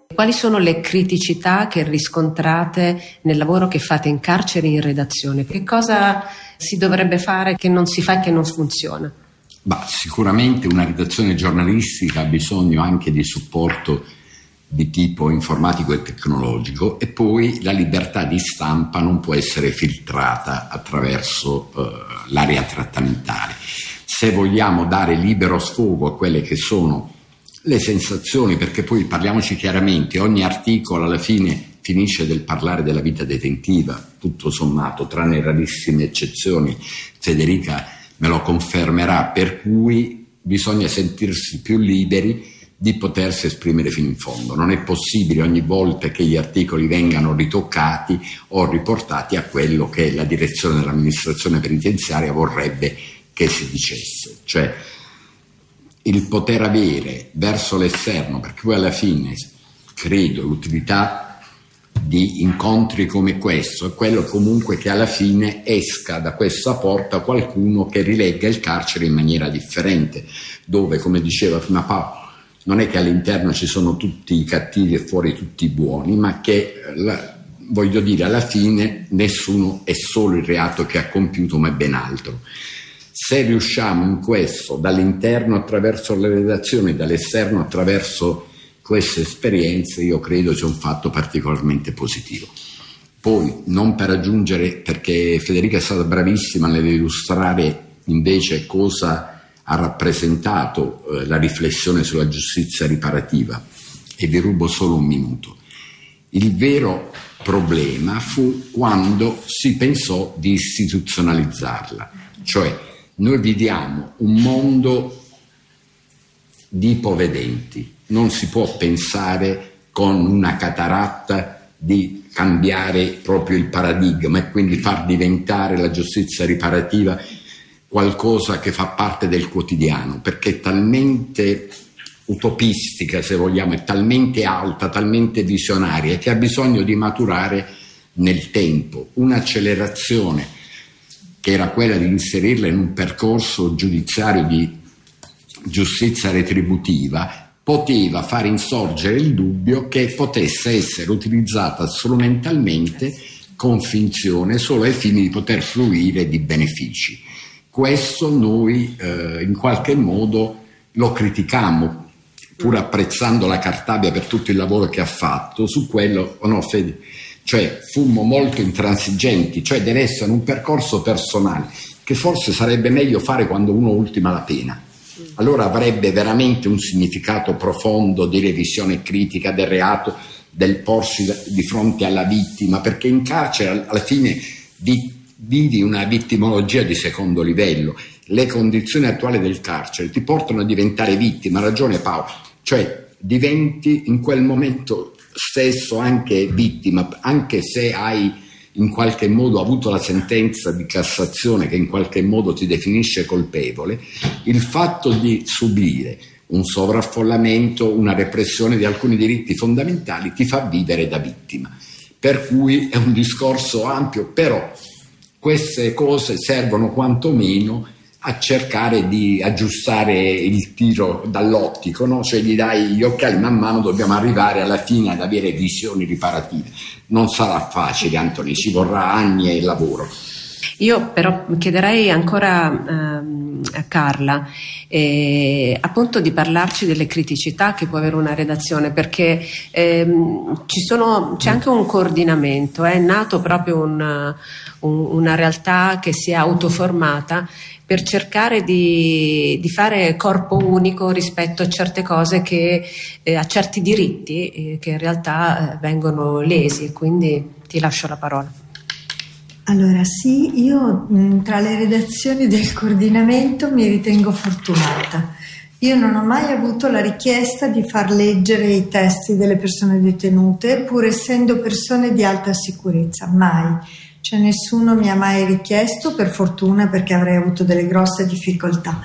Quali sono le criticità che riscontrate nel lavoro che fate in carcere e in redazione? Che cosa si dovrebbe fare che non si fa e che non funziona? Sicuramente una redazione giornalistica ha bisogno anche di supporto di tipo informatico e tecnologico, e poi la libertà di stampa non può essere filtrata attraverso l'area trattamentale. Se vogliamo dare libero sfogo a quelle che sono le sensazioni, perché poi parliamoci chiaramente, ogni articolo alla fine finisce del parlare della vita detentiva, tutto sommato, tranne rarissime eccezioni, Federica me lo confermerà, per cui bisogna sentirsi più liberi di potersi esprimere fino in fondo. Non è possibile ogni volta che gli articoli vengano ritoccati o riportati a quello che la direzione dell'amministrazione penitenziaria vorrebbe che si dicesse, cioè il poter avere verso l'esterno, perché poi alla fine credo l'utilità di incontri come questo è quello comunque che alla fine esca da questa porta qualcuno che rilegga il carcere in maniera differente, dove, come diceva prima Paolo, non è che all'interno ci sono tutti i cattivi e fuori tutti i buoni, ma che, voglio dire, alla fine nessuno è solo il reato che ha compiuto, ma è ben altro. Se riusciamo in questo, dall'interno attraverso le redazioni, dall'esterno attraverso queste esperienze, io credo sia un fatto particolarmente positivo. Poi, non per aggiungere, perché Federica è stata bravissima nell'illustrare invece cosa ha rappresentato la riflessione sulla giustizia riparativa, e vi rubo solo un minuto. Il vero problema fu quando si pensò di istituzionalizzarla, cioè noi viviamo un mondo di ipovedenti, non si può pensare con una cataratta di cambiare proprio il paradigma e quindi far diventare la giustizia riparativa qualcosa che fa parte del quotidiano, perché è talmente utopistica, se vogliamo, è talmente alta, talmente visionaria, che ha bisogno di maturare nel tempo. Un'accelerazione che era quella di inserirla in un percorso giudiziario di giustizia retributiva poteva far insorgere il dubbio che potesse essere utilizzata strumentalmente con finzione solo ai fini di poter fruire di benefici. Questo noi in qualche modo lo criticammo, pur apprezzando la Cartabia per tutto il lavoro che ha fatto su quello, cioè fummo molto intransigenti, cioè deve essere un percorso personale che forse sarebbe meglio fare quando uno ultima la pena. Allora avrebbe veramente un significato profondo di revisione critica del reato, del porsi di fronte alla vittima, perché in carcere alla fine vivi una vittimologia di secondo livello. Le condizioni attuali del carcere ti portano a diventare vittima, ha ragione Paolo, cioè diventi in quel momento stesso anche vittima, anche se hai in qualche modo avuto la sentenza di Cassazione che in qualche modo ti definisce colpevole. Il fatto di subire un sovraffollamento, una repressione di alcuni diritti fondamentali ti fa vivere da vittima, per cui è un discorso ampio, però queste cose servono quantomeno a cercare di aggiustare il tiro dall'ottico, no? Cioè gli dai gli occhiali, man mano dobbiamo arrivare alla fine ad avere visioni riparative. Non sarà facile, Anthony, ci vorrà anni e lavoro. Io però chiederei ancora a Carla appunto di parlarci delle criticità che può avere una redazione, perché c'è anche un coordinamento, è nato proprio una realtà che si è autoformata per cercare di fare corpo unico rispetto a certe cose a certi diritti che in realtà vengono lesi, e quindi ti lascio la parola. Allora sì, io tra le redazioni del coordinamento mi ritengo fortunata. Io non ho mai avuto la richiesta di far leggere i testi delle persone detenute, pur essendo persone di alta sicurezza, mai. Cioè nessuno mi ha mai richiesto, per fortuna, perché avrei avuto delle grosse difficoltà.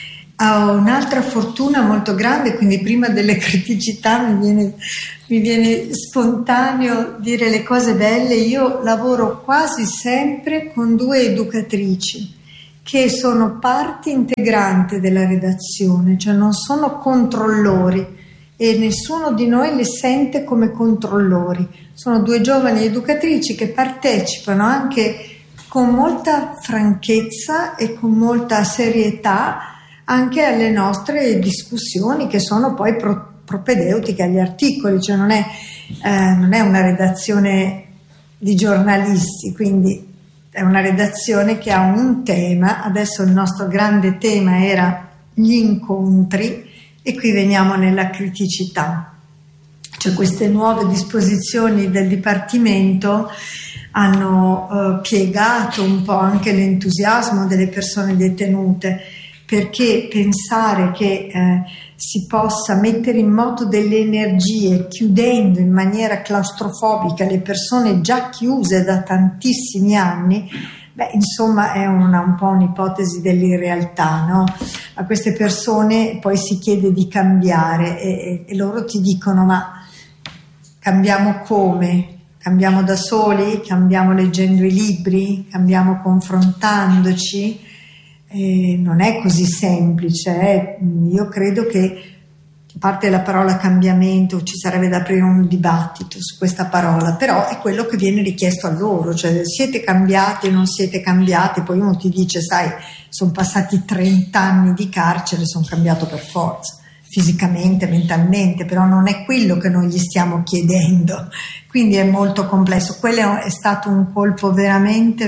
Ho un'altra fortuna molto grande, quindi prima delle criticità mi viene spontaneo dire le cose belle. Io lavoro quasi sempre con 2 educatrici che sono parte integrante della redazione, cioè non sono controllori, e nessuno di noi le sente come controllori. Sono 2 giovani educatrici che partecipano anche con molta franchezza e con molta serietà anche alle nostre discussioni, che sono poi propedeutiche agli articoli, cioè non è una redazione di giornalisti, quindi è una redazione che ha un tema. Adesso il nostro grande tema era gli incontri e qui veniamo nella criticità. Cioè queste nuove disposizioni del Dipartimento hanno piegato un po' anche l'entusiasmo delle persone detenute, perché pensare che si possa mettere in moto delle energie chiudendo in maniera claustrofobica le persone già chiuse da tantissimi anni, insomma è un po' un'ipotesi dell'irrealtà, no? A queste persone poi si chiede di cambiare e loro ti dicono: ma cambiamo come? Cambiamo da soli? Cambiamo leggendo i libri? Cambiamo confrontandoci? Non è così semplice. Io credo che, a parte la parola cambiamento, ci sarebbe da aprire un dibattito su questa parola, però è quello che viene richiesto a loro, cioè siete cambiati o non siete cambiati. Poi uno ti dice: sai, sono passati 30 anni di carcere, sono cambiato per forza, fisicamente, mentalmente, però non è quello che noi gli stiamo chiedendo, quindi è molto complesso. Quello è stato un colpo veramente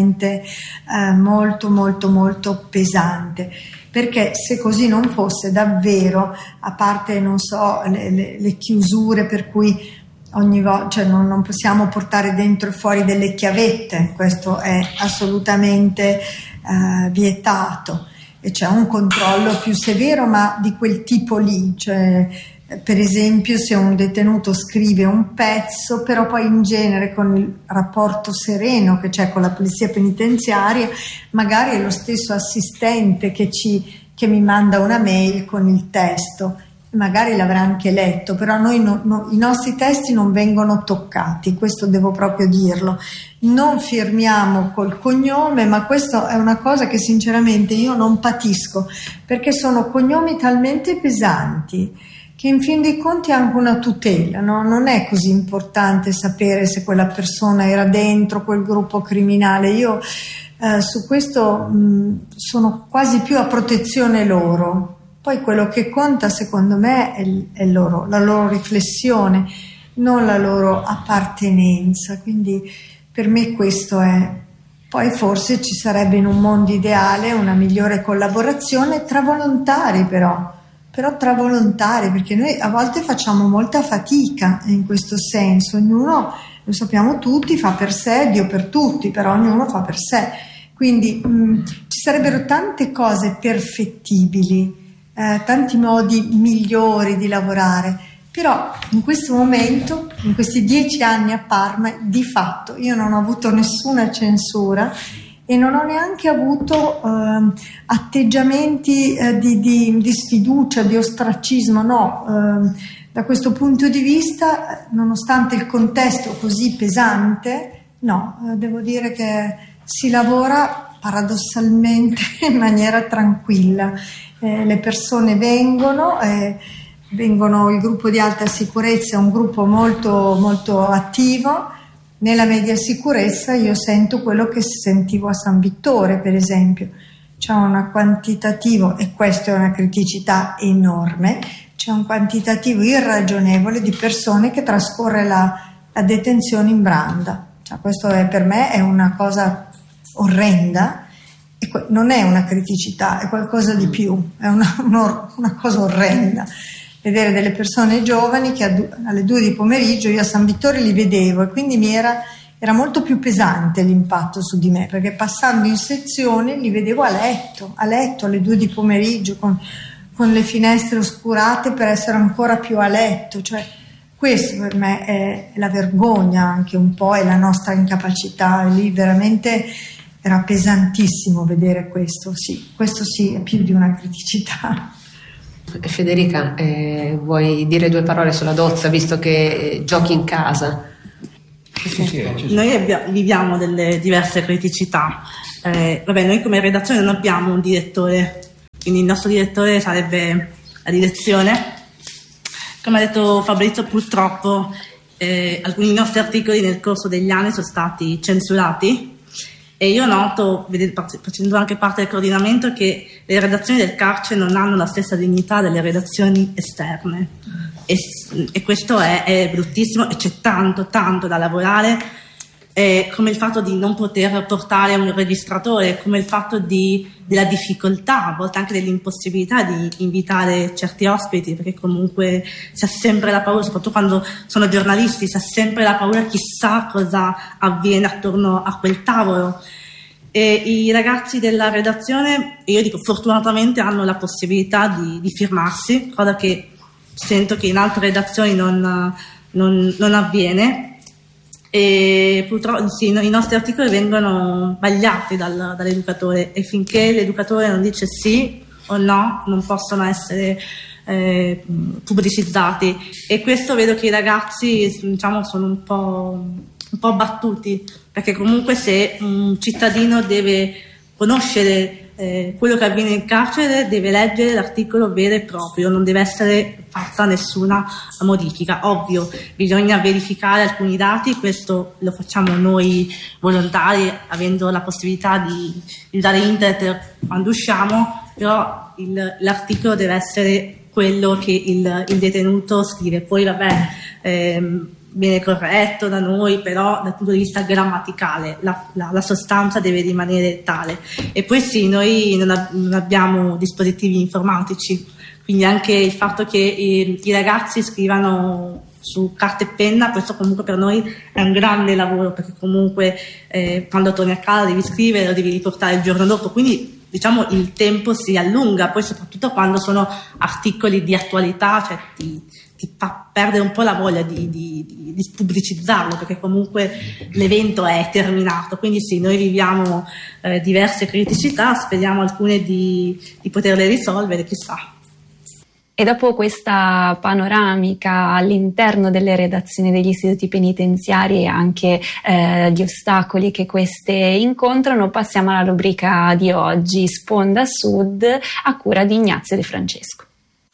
molto molto molto pesante, perché se così non fosse davvero, a parte non so le chiusure per cui ogni volta, cioè non possiamo portare dentro e fuori delle chiavette, questo è assolutamente vietato, e c'è un controllo più severo, ma di quel tipo lì, cioè per esempio se un detenuto scrive un pezzo, però poi in genere con il rapporto sereno che c'è con la polizia penitenziaria, magari è lo stesso assistente che mi manda una mail con il testo, magari l'avrà anche letto, però i nostri testi non vengono toccati, questo devo proprio dirlo. Non firmiamo col cognome, ma questo è una cosa che sinceramente io non patisco, perché sono cognomi talmente pesanti che in fin dei conti è anche una tutela, no? Non è così importante sapere se quella persona era dentro quel gruppo criminale. Io su questo sono quasi più a protezione loro. Poi quello che conta secondo me è la loro riflessione, non la loro appartenenza, quindi per me questo è. Poi forse ci sarebbe in un mondo ideale una migliore collaborazione tra volontari, però tra volontari, perché noi a volte facciamo molta fatica in questo senso, ognuno, lo sappiamo tutti, fa per sé, Dio per tutti, però ognuno fa per sé, quindi ci sarebbero tante cose perfettibili, tanti modi migliori di lavorare, però in questo momento, in questi 10 anni a Parma, di fatto io non ho avuto nessuna censura e non ho neanche avuto atteggiamenti di sfiducia, di ostracismo, no. Da questo punto di vista, nonostante il contesto così pesante, no, devo dire che si lavora paradossalmente in maniera tranquilla. Le persone vengono, il gruppo di alta sicurezza è un gruppo molto, molto attivo. Nella media sicurezza io sento quello che sentivo a San Vittore, per esempio. C'è un quantitativo, e questa è una criticità enorme, c'è un quantitativo irragionevole di persone che trascorre la detenzione in branda. Cioè, questo per me è una cosa orrenda. Non è una criticità, è qualcosa di più, è una cosa orrenda. Vedere delle persone giovani che alle 2 di pomeriggio, io a San Vittore li vedevo e quindi era molto più pesante l'impatto su di me, perché passando in sezione li vedevo a letto alle 2 di pomeriggio con le finestre oscurate per essere ancora più a letto. Cioè, questo per me è la vergogna anche un po', è la nostra incapacità. Lì veramente era pesantissimo vedere questo sì, è più di una criticità. Federica, vuoi dire 2 parole sulla Dozza, visto che giochi in casa? Sì. Noi viviamo delle diverse criticità. Noi come redazione non abbiamo un direttore, quindi il nostro direttore sarebbe la direzione, come ha detto Fabrizio, purtroppo alcuni nostri articoli nel corso degli anni sono stati censurati, e io noto, facendo anche parte del coordinamento, che le redazioni del carcere non hanno la stessa dignità delle redazioni esterne, e questo è bruttissimo, e c'è tanto da lavorare, come il fatto di non poter portare un registratore, come il fatto della difficoltà, a volte anche dell'impossibilità di invitare certi ospiti, perché comunque si ha sempre la paura, soprattutto quando sono giornalisti, si ha sempre la paura, chissà cosa avviene attorno a quel tavolo. E i ragazzi della redazione, io dico fortunatamente, hanno la possibilità di firmarsi, cosa che sento che in altre redazioni non avviene. E purtroppo sì, i nostri articoli vengono vagliati dall'educatore, e finché l'educatore non dice sì o no non possono essere pubblicizzati, e questo vedo che i ragazzi, diciamo, sono un po' abbattuti, perché comunque se un cittadino deve conoscere quello che avviene in carcere, deve leggere l'articolo vero e proprio, non deve essere fatta nessuna modifica. Ovvio, bisogna verificare alcuni dati, questo lo facciamo noi volontari, avendo la possibilità di usare internet quando usciamo, però l'articolo deve essere quello che il detenuto scrive. Poi viene corretto da noi, però dal punto di vista grammaticale la sostanza deve rimanere tale. E poi sì, noi non abbiamo dispositivi informatici, quindi anche il fatto che i ragazzi scrivano su carta e penna, questo comunque per noi è un grande lavoro, perché comunque quando torni a casa devi scrivere, lo devi riportare il giorno dopo, quindi diciamo il tempo si allunga, poi soprattutto quando sono articoli di attualità, cioè ti fa perdere un po' la voglia di pubblicizzarlo, perché comunque l'evento è terminato. Quindi sì, noi viviamo diverse criticità, speriamo alcune di poterle risolvere, chissà. E dopo questa panoramica all'interno delle redazioni degli istituti penitenziari e anche gli ostacoli che queste incontrano, passiamo alla rubrica di oggi, Sponda Sud, a cura di Ignazio De Francesco.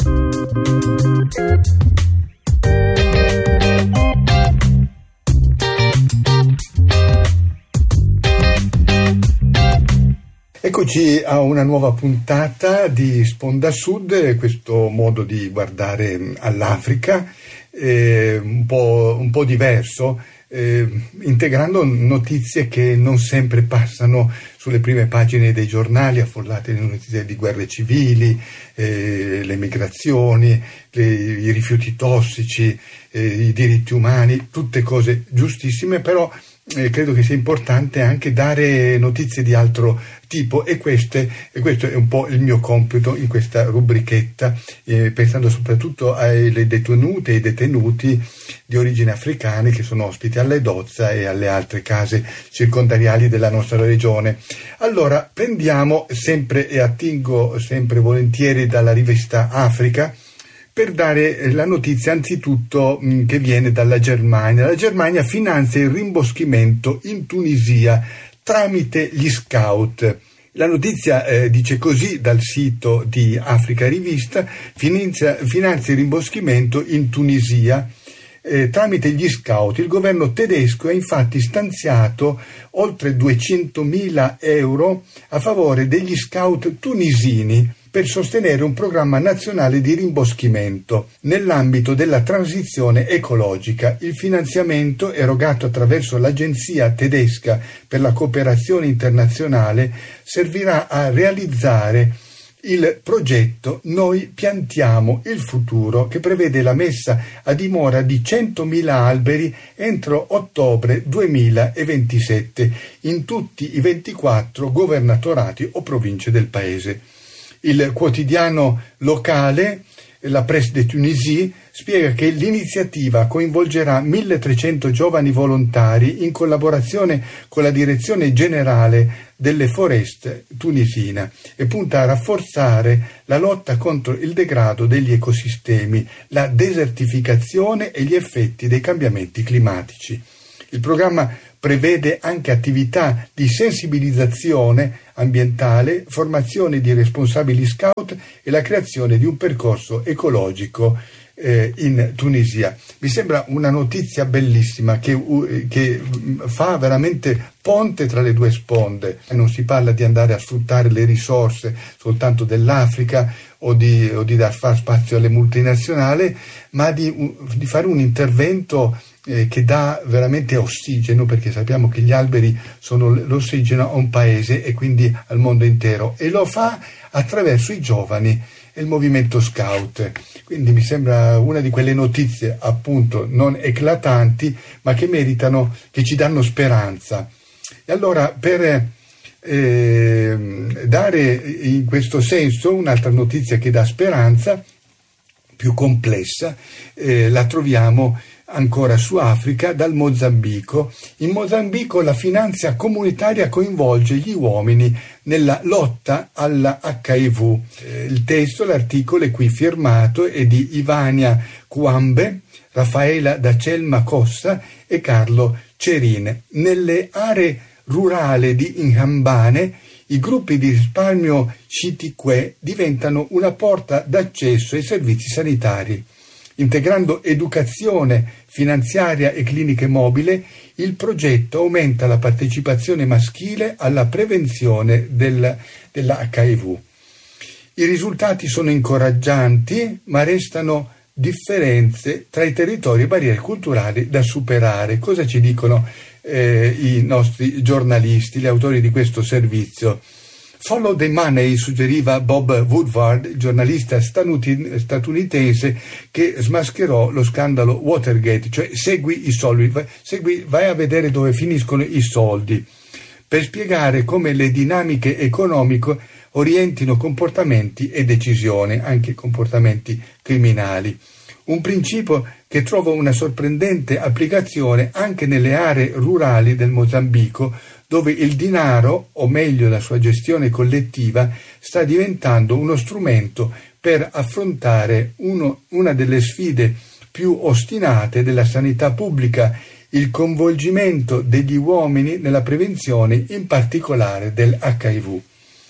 Eccoci a una nuova puntata di Sponda Sud, questo modo di guardare all'Africa un po' diverso, integrando notizie che non sempre passano sulle prime pagine dei giornali, affollate di notizie di guerre civili, le migrazioni, i rifiuti tossici, i diritti umani, tutte cose giustissime, però credo che sia importante anche dare notizie di altro tipo, e questo è un po' il mio compito in questa rubrichetta, pensando soprattutto alle detenute e ai detenuti di origine africane che sono ospiti all'Edozza e alle altre case circondariali della nostra regione. Allora, prendiamo sempre e attingo sempre volentieri dalla rivista Africa, per dare la notizia anzitutto che viene dalla Germania. La Germania finanzia il rimboschimento in Tunisia tramite gli scout. La notizia dice così dal sito di Africa Rivista: finanzia il rimboschimento in Tunisia tramite gli scout. Il governo tedesco ha infatti stanziato oltre 200.000 euro a favore degli scout tunisini per sostenere un programma nazionale di rimboschimento nell'ambito della transizione ecologica. Il finanziamento, erogato attraverso l'Agenzia tedesca per la cooperazione internazionale, servirà a realizzare il progetto Noi piantiamo il futuro, che prevede la messa a dimora di 100.000 alberi entro ottobre 2027 in tutti i 24 governatorati o province del paese. Il quotidiano locale, la Presse de Tunisie, spiega che l'iniziativa coinvolgerà 1.300 giovani volontari in collaborazione con la Direzione Generale delle Foreste tunisina e punta a rafforzare la lotta contro il degrado degli ecosistemi, la desertificazione e gli effetti dei cambiamenti climatici. Il programma prevede anche attività di sensibilizzazione ambientale, formazione di responsabili scout e la creazione di un percorso ecologico in Tunisia. Mi sembra una notizia bellissima che fa veramente ponte tra le due sponde. Non si parla di andare a sfruttare le risorse soltanto dell'Africa o di dar far spazio alle multinazionali, ma di fare un intervento che dà veramente ossigeno, perché sappiamo che gli alberi sono l'ossigeno a un paese e quindi al mondo intero, e lo fa attraverso i giovani e il movimento scout. Quindi mi sembra una di quelle notizie appunto non eclatanti, ma che meritano, che ci danno speranza. E allora, per dare in questo senso un'altra notizia che dà speranza, più complessa, la troviamo ancora su Africa, dal Mozambico. In Mozambico la finanza comunitaria coinvolge gli uomini nella lotta alla HIV. Il testo, l'articolo è qui firmato, è di Ivania Kwambe, Raffaela Dacelma Cossa e Carlo Cerine. Nelle aree rurali di Inhambane i gruppi di risparmio Citique diventano una porta d'accesso ai servizi sanitari. Integrando educazione finanziaria e cliniche mobili, il progetto aumenta la partecipazione maschile alla prevenzione dell'HIV. I risultati sono incoraggianti, ma restano differenze tra i territori e barriere culturali da superare. Cosa ci dicono i nostri giornalisti, gli autori di questo servizio? Follow the money, suggeriva Bob Woodward, giornalista statunitense che smascherò lo scandalo Watergate, cioè segui i soldi, vai a vedere dove finiscono i soldi, per spiegare come le dinamiche economiche orientino comportamenti e decisioni, anche comportamenti criminali. Un principio che trova una sorprendente applicazione anche nelle aree rurali del Mozambico, dove il denaro, o meglio la sua gestione collettiva, sta diventando uno strumento per affrontare una delle sfide più ostinate della sanità pubblica, il coinvolgimento degli uomini nella prevenzione, in particolare del HIV.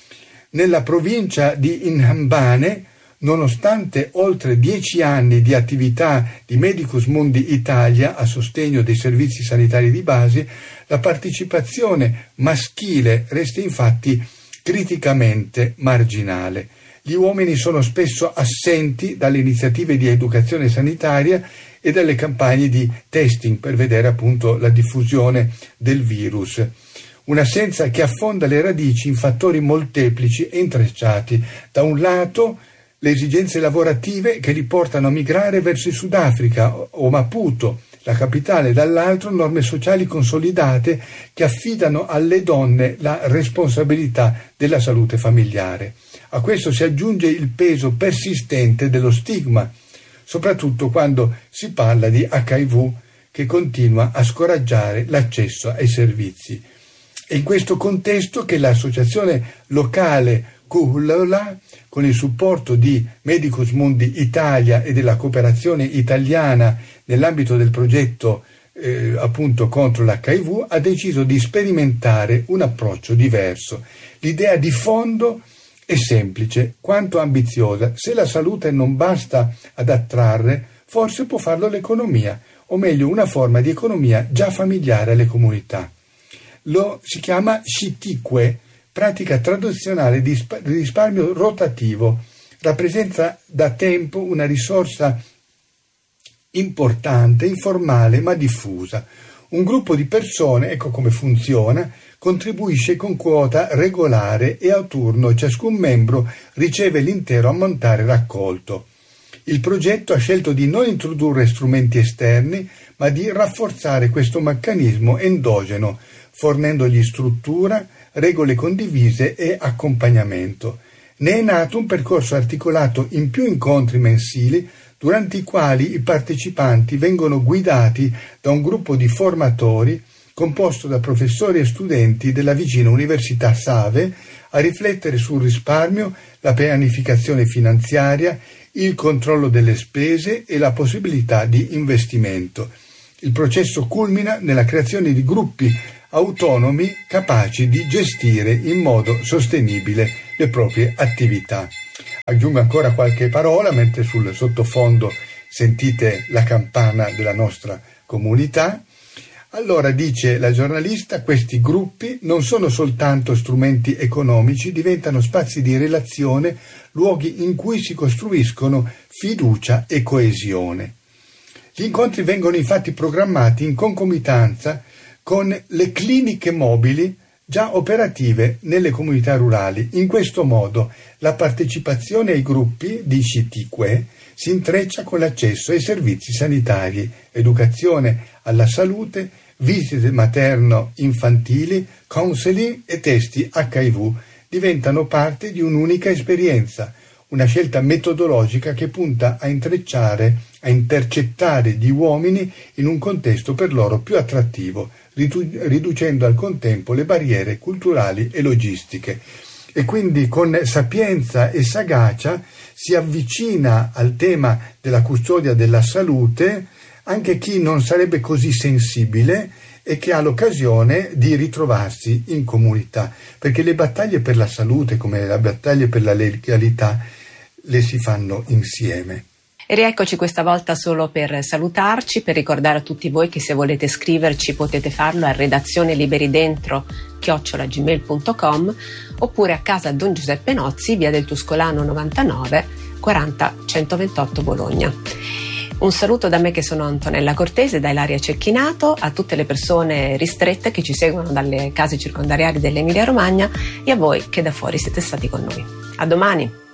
Nella provincia di Inhambane, nonostante oltre 10 anni di attività di Medicus Mundi Italia a sostegno dei servizi sanitari di base, la partecipazione maschile resta infatti criticamente marginale. Gli uomini sono spesso assenti dalle iniziative di educazione sanitaria e dalle campagne di testing per vedere appunto la diffusione del virus. Un'assenza che affonda le radici in fattori molteplici e intrecciati. Da un lato, le esigenze lavorative che li portano a migrare verso il Sudafrica o Maputo, la capitale, dall'altro norme sociali consolidate che affidano alle donne la responsabilità della salute familiare. A questo si aggiunge il peso persistente dello stigma, soprattutto quando si parla di HIV, che continua a scoraggiare l'accesso ai servizi. È in questo contesto che l'associazione locale Kuhlola, con il supporto di Medicus Mundi Italia e della cooperazione italiana nell'ambito del progetto appunto contro l'HIV, ha deciso di sperimentare un approccio diverso. L'idea di fondo è semplice, quanto ambiziosa. Se la salute non basta ad attrarre, forse può farlo l'economia, o meglio una forma di economia già familiare alle comunità. Lo si chiama Citique, pratica tradizionale di risparmio rotativo. Rappresenta da tempo una risorsa importante, informale ma diffusa. Un gruppo di persone, ecco come funziona, contribuisce con quota regolare e a turno ciascun membro riceve l'intero ammontare raccolto. Il progetto ha scelto di non introdurre strumenti esterni, ma di rafforzare questo meccanismo endogeno, fornendogli struttura, regole condivise e accompagnamento. Ne è nato un percorso articolato in più incontri mensili, durante i quali i partecipanti vengono guidati da un gruppo di formatori composto da professori e studenti della vicina Università Save a riflettere sul risparmio, la pianificazione finanziaria, il controllo delle spese e la possibilità di investimento. Il processo culmina nella creazione di gruppi autonomi capaci di gestire in modo sostenibile le proprie attività. Aggiungo ancora qualche parola, mentre sul sottofondo sentite la campana della nostra comunità. Allora, dice la giornalista, questi gruppi non sono soltanto strumenti economici, diventano spazi di relazione, luoghi in cui si costruiscono fiducia e coesione. Gli incontri vengono infatti programmati in concomitanza con le cliniche mobili già operative nelle comunità rurali. In questo modo la partecipazione ai gruppi, dice TIQUE, si intreccia con l'accesso ai servizi sanitari, educazione alla salute, visite materno-infantili, counseling e testi HIV diventano parte di un'unica esperienza, una scelta metodologica che punta a intrecciare, a intercettare gli uomini in un contesto per loro più attrattivo, riducendo al contempo le barriere culturali e logistiche. E quindi con sapienza e sagacia si avvicina al tema della custodia della salute anche chi non sarebbe così sensibile e che ha l'occasione di ritrovarsi in comunità, perché le battaglie per la salute, come le battaglie per la legalità, le si fanno insieme. E rieccoci questa volta solo per salutarci, per ricordare a tutti voi che se volete scriverci potete farlo a redazioneLiberiDentro@gmail.com oppure a casa Don Giuseppe Nozzi, via del Tuscolano 99 40 128 Bologna. Un saluto da me che sono Antonella Cortese, da Ilaria Cecchinato, a tutte le persone ristrette che ci seguono dalle case circondariali dell'Emilia Romagna e a voi che da fuori siete stati con noi. A domani!